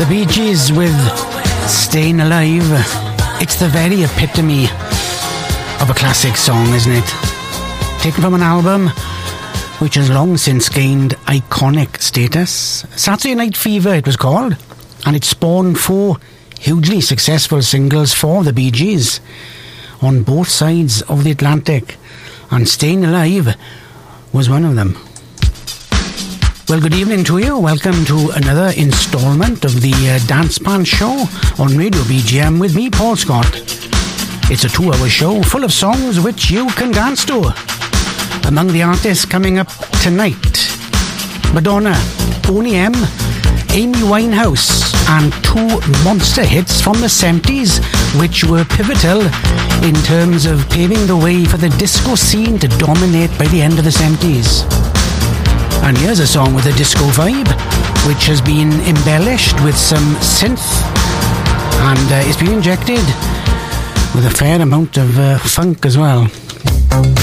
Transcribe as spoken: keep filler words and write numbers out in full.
The Bee Gees with Staying Alive. It's the very epitome of a classic song, isn't it? Taken from an album which has long since gained iconic status. Saturday Night Fever it was called, and it spawned four hugely successful singles for the Bee Gees on both sides of the Atlantic, and Staying Alive was one of them. Well, good evening to you. Welcome to another instalment of the uh, Dance Band Show on Radio B G M with me, Paul Scott. It's a two-hour show full of songs which you can dance to. Among the artists coming up tonight, Madonna, Boney M, Amy Winehouse, and two monster hits from the seventies which were pivotal in terms of paving the way for the disco scene to dominate by the end of the seventies. And here's a song with a disco vibe, which has been embellished with some synth, and uh, it's been injected with a fair amount of uh, funk as well.